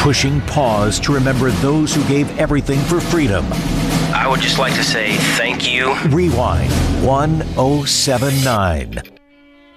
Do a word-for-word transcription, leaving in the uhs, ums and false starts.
pushing pause to remember those who gave everything for freedom. I would just like to say thank you. Rewind one oh seven nine.